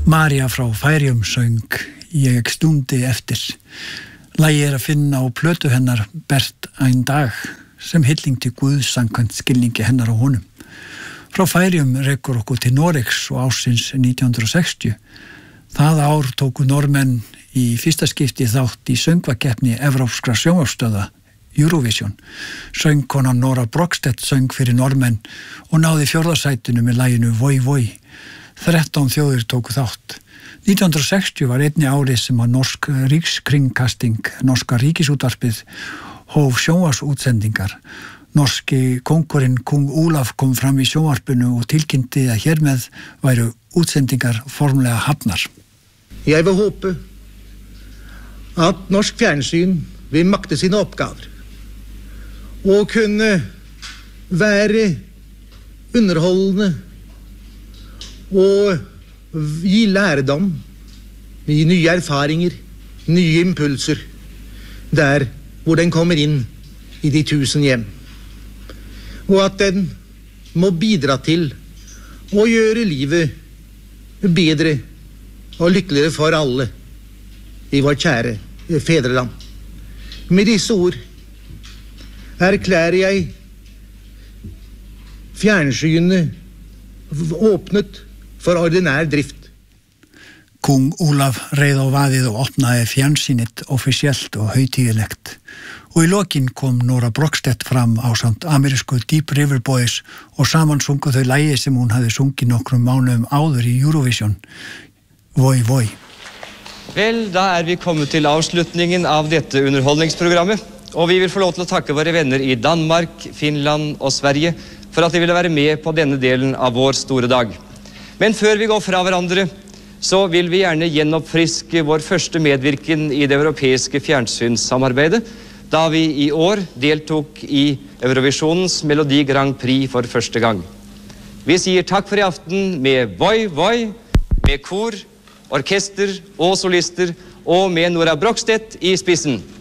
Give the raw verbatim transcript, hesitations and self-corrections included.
María frá Færeyjum söng Ég stundi eftir. Lagið er að finna á plötu hennar Bert ein dag sem hylling til Guðs samkvæmt skilningi hennar á honum. Frá Færeyjum rekur okkur til Noregs og ársins nítján hundrað og sextíu. Það ár tóku Normenn í fyrsta skipti þátt í söngvakeppni evrópskra sjónvarpsstöðva Eurovision. Söngkonan Nora Brogstedt söng fyrir Normenn og náði fjórða sætinu með laginu Voi Voi. þrettán þjóðir tóku þátt. nítján hundrað og sextíu var einni árið sem að norsk ríkskringkasting, norska ríkisútvarpið, hóf sjónvarpsútsendingar. Norski kóngurinn Kong Olaf kom fram í sjónvarpinu og tilkynnti að hér með væru útsendingar formlega hafnar. Jeg vil håpe at norsk fjernsyn vil makte sine oppgaver og kunne være underholdende og gi lærdom, gi nye erfaringer, nye impulser der hvor den kommer inn i de tusen hjem. Og at den må bidra til å gjøre livet bedre og lykkeligere for alle i vårt kjære fedreland. Med disse ord erklærer jeg fjernsynet åpnet for ordinær drift. Kong Olaf reið á vaðið og opnaði fjernsýnið offisiellt og hátíðlegt. Og í lokin kom Nora Brogstedt fram ásamt amerísku Deep River Boys og saman sungu þau lagi sem hún hafði sungið nokkrum mánuðum áður í Eurovision. Voi Voi. Vel, da er vi kommet til avslutningen av dette underholdningsprogrammet, og vi vil få lov til å takke våre venner i Danmark, Finland og Sverige for at de ville være med på denne delen av vår store dag. Men før vi går fra hverandre, så vil vi gjerne gjenoppfriske vår første medvirken i det europeiske fjernsynssamarbeidet, da vi i år deltok i Eurovisionens Melodi Grand Prix for første gang. Vi sier takk for i aften med Voi Voi, med kor, orkester og solister, og med Nora Brogstedt i spissen.